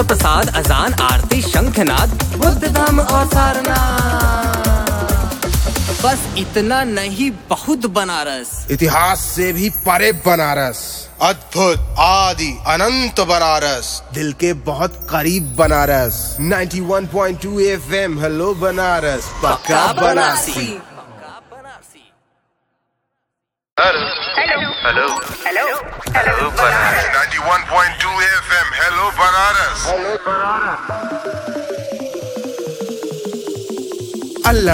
प्रसाद, अजान, आरती, शंखनाद, बुद्ध धाम और सारनाथ। बस इतना नहीं, बहुत बनारस। इतिहास से भी परे बनारस, अद्भुत, आदि, अनंत बनारस, दिल के बहुत करीब बनारस। 91.2 FM, हेलो बनारस, पक्का Banarasi. Hello hello hello hello Banaras. 91.2 FM, hello Banaras. Allah